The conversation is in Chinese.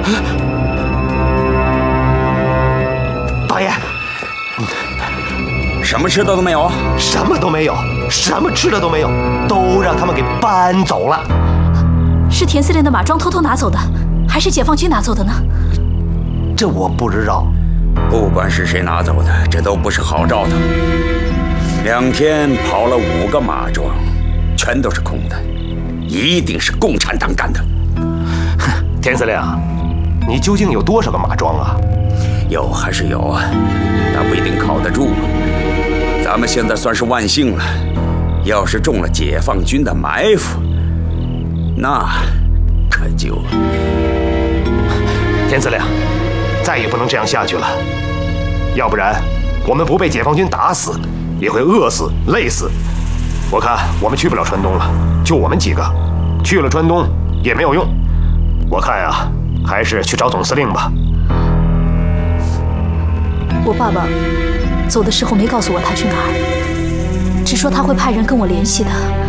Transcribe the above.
大爷， 什么吃的都没有？ 什么都没有，什么吃的都没有，都让他们给搬走了。 是田司令的马庄偷偷拿走的，还是解放军拿走的呢？ 这我不知道。 不管是谁拿走的，这都不是好兆头。2天跑了5个马庄，全都是空的，一定是共产党干的。 田司令，你究竟有多少个马庄啊？ 有还是有啊，那不一定靠得住。咱们现在算是万幸了，要是中了解放军的埋伏，那可就…… 田司令，再也不能这样下去了，要不然我们不被解放军打死，也会饿死、累死。我看我们去不了川东了，就我们几个，去了川东也没有用。我看呀，还是去找总司令吧。 我爸爸走的时候没告诉我他去哪儿，只说他会派人跟我联系的。